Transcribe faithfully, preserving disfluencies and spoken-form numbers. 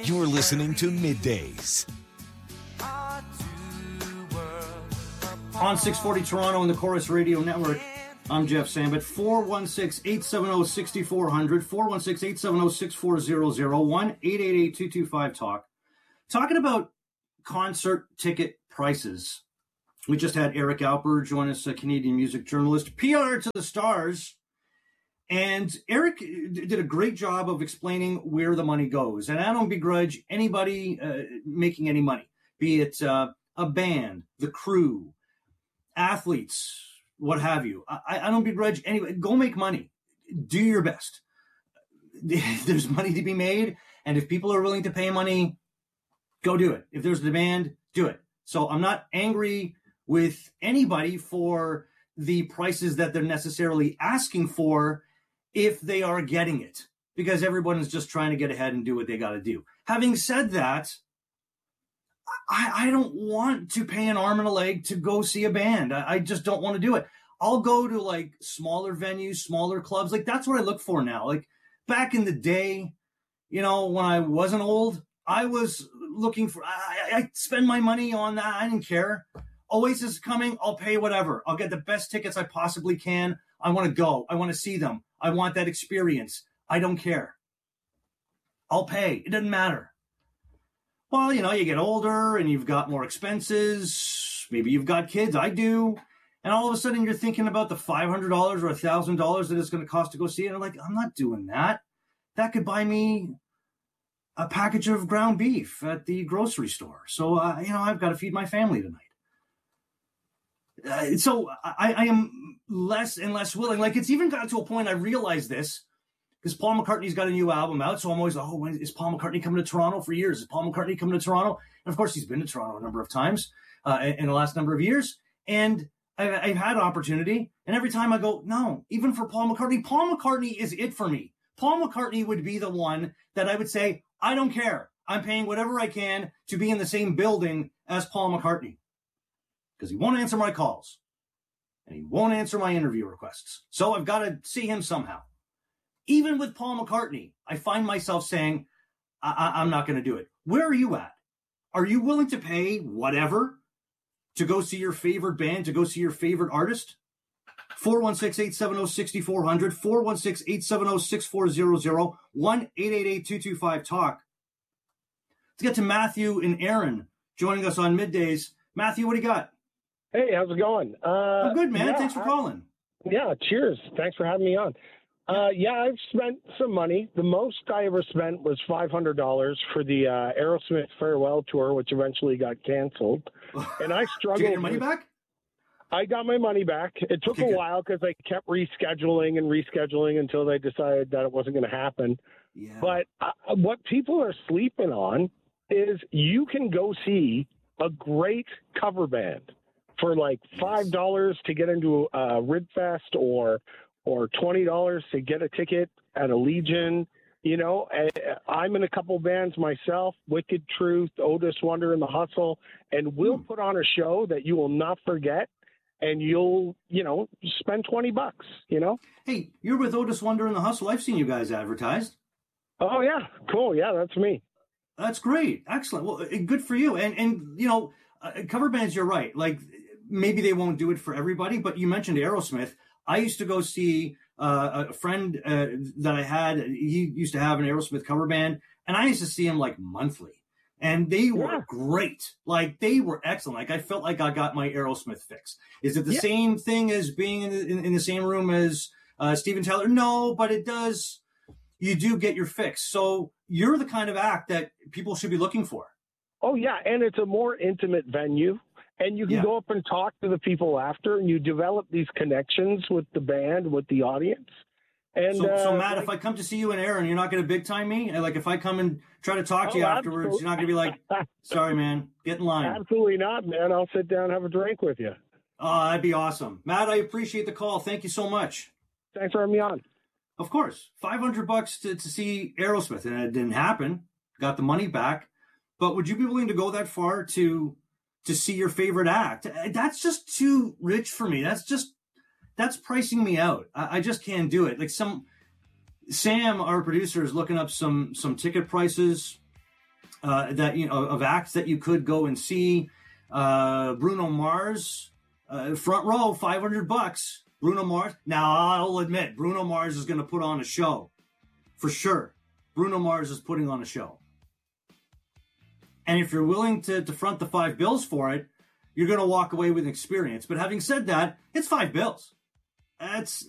You're listening to Middays. On six forty Toronto and the Chorus Radio Network, I'm Jeff Sambit. four one six, eight seven zero, six four zero zero, four one six, eight seven zero, six four zero zero, one eight eight eight, two two five, talk. Talking about concert ticket prices. We just had Eric Alper join us, a Canadian music journalist, P R to the stars. And Eric did a great job of explaining where the money goes. And I don't begrudge anybody uh, making any money, be it uh, a band, the crew, athletes, what have you. I, I don't begrudge anybody. Go make money. Do your best. There's money to be made. And if people are willing to pay money, go do it. If there's demand, do it. So I'm not angry with anybody for the prices that they're necessarily asking for if they are getting it, because everyone is just trying to get ahead and do what they got to do. Having said that, I, I don't want to pay an arm and a leg to go see a band. I, I just don't want to do it. I'll go to like smaller venues, smaller clubs. Like that's what I look for now. Like back in the day, you know, when I wasn't old, I was looking for, I, I spend my money on that. I didn't care. Oasis is coming. I'll pay whatever. I'll get the best tickets I possibly can. I want to go. I want to see them. I want that experience. I don't care. I'll pay. It doesn't matter. Well, you know, you get older and you've got more expenses. Maybe you've got kids. I do. And all of a sudden you're thinking about the five hundred dollars or one thousand dollars that it's going to cost to go see it. And I'm like, I'm not doing that. That could buy me a package of ground beef at the grocery store. So, uh, you know, I've got to feed my family tonight. Uh, so I, I am less and less willing. Like it's even got to a point I realized this because Paul McCartney's got a new album out. So I'm always like, oh, when, is Paul McCartney coming to Toronto for years? Is Paul McCartney coming to Toronto? And of course, he's been to Toronto a number of times uh, in the last number of years. And I've, I've had opportunity. And every time I go, no, even for Paul McCartney, Paul McCartney is it for me. Paul McCartney would be the one that I would say, I don't care. I'm paying whatever I can to be in the same building as Paul McCartney. Because he won't answer my calls. And he won't answer my interview requests. So I've got to see him somehow. Even with Paul McCartney, I find myself saying, I- I- I'm not going to do it. Where are you at? Are you willing to pay whatever to go see your favorite band, to go see your favorite artist? four one six, eight seven zero, six four zero zero, four one six, eight seven zero, six four zero zero, one eight eight eight, two two five, talk. Let's get to Matthew and Aaron joining us on Middays. Matthew, what do you got? Hey, how's it going? Uh, I'm good, man. yeah, Thanks for calling. I, yeah, cheers. Thanks for having me on. Uh, yeah, I've spent some money. The most I ever spent was five hundred dollars for the uh, Aerosmith farewell tour, which eventually got canceled. And I struggled. Did you get your money with, back? I got my money back. It took okay, a good. while because I kept rescheduling and rescheduling until they decided that it wasn't going to happen. Yeah. But uh, what people are sleeping on is you can go see a great cover band for like five dollars to get into a Ribfest or or twenty dollars to get a ticket at a Legion. You know, I'm in a couple bands myself, Wicked Truth, Otis Wonder and the Hustle, and we'll hmm. put on a show that you will not forget, and you'll, you know, spend twenty bucks, you know? Hey, you're with Otis Wonder and the Hustle. I've seen you guys advertised. Oh, yeah. Cool. Yeah, that's me. That's great. Excellent. Well, good for you. And, and you know, uh, cover bands, you're right. Like, maybe they won't do it for everybody, but you mentioned Aerosmith. I used to go see uh, a friend uh, that I had. He used to have an Aerosmith cover band, and I used to see him like monthly, and they were yeah. great. Like they were excellent. Like I felt like I got my Aerosmith fix. Is it the yeah. same thing as being in the, in, in the same room as uh, Steven Tyler? No, but it does. You do get your fix. So you're the kind of act that people should be looking for. Oh yeah, and it's a more intimate venue. And you can yeah. go up and talk to the people after, and you develop these connections with the band, with the audience. And so, uh, so Matt, like, if I come to see you and Aaron, you're not going to big time me? And like, if I come and try to talk to oh, you afterwards, absolutely. you're not going to be like, sorry, man, get in line. Absolutely not, man. I'll sit down and have a drink with you. Oh, that'd be awesome. Matt, I appreciate the call. Thank you so much. Thanks for having me on. Of course. five hundred bucks to, to see Aerosmith, and it didn't happen. Got the money back. But would you be willing to go that far to to see your favorite act? That's just too rich for me. That's just, that's pricing me out. I, I just can't do it. Like some, Sam, our producer, is looking up some, some ticket prices. uh, that you know of acts that you could go and see. Uh, Bruno Mars, uh, front row, five hundred bucks. Bruno Mars. Now I'll admit, Bruno Mars is going to put on a show, for sure. Bruno Mars is putting on a show, and if you're willing to, to front the five bills for it, you're going to walk away with an experience. But having said that, it's five bills. That's